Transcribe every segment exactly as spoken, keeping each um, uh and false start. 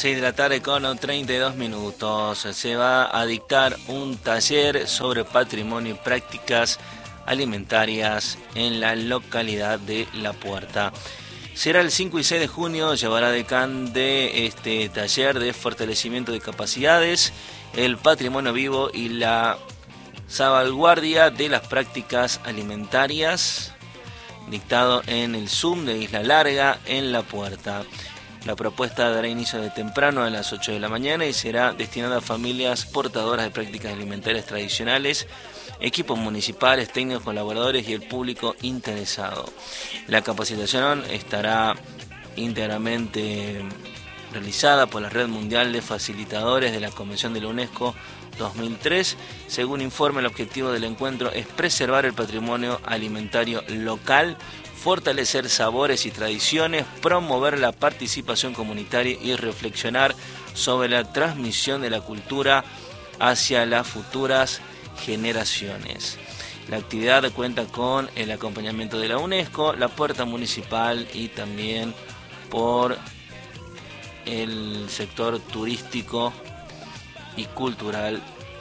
seis de la tarde con treinta y dos minutos. Se va a dictar un taller sobre patrimonio y prácticas alimentarias en la localidad de La Puerta. Será el cinco y seis de junio, llevará decán de este taller de fortalecimiento de capacidades, el patrimonio vivo y la salvaguardia de las prácticas alimentarias, dictado en el Zoom de Isla Larga en La Puerta. La propuesta dará inicio de temprano a las ocho de la mañana y será destinada a familias portadoras de prácticas alimentarias tradicionales, equipos municipales, técnicos, colaboradores y el público interesado. La capacitación estará íntegramente realizada por la Red Mundial de Facilitadores de la Convención de la UNESCO dos mil tres. Según informe, el objetivo del encuentro es preservar el patrimonio alimentario local, fortalecer sabores y tradiciones, promover la participación comunitaria y reflexionar sobre la transmisión de la cultura hacia las futuras generaciones. La actividad cuenta con el acompañamiento de la UNESCO, la Puerta Municipal y también por el sector turístico y cultural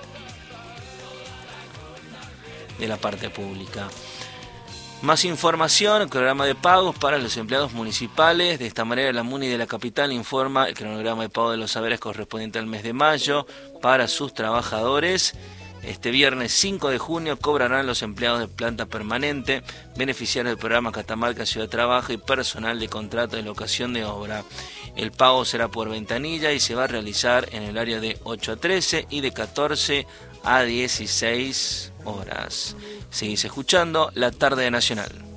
de la parte pública. Más información, programa de pagos para los empleados municipales. De esta manera, la MUNI de la capital informa el cronograma de pago de los saberes correspondiente al mes de mayo para sus trabajadores. Este viernes cinco de junio cobrarán los empleados de planta permanente, beneficiarios del programa Catamarca Ciudad Trabajo y personal de contrato de locación de obra. El pago será por ventanilla y se va a realizar en el horario de ocho a trece y de catorce a dieciséis horas. Seguís escuchando La Tarde Nacional.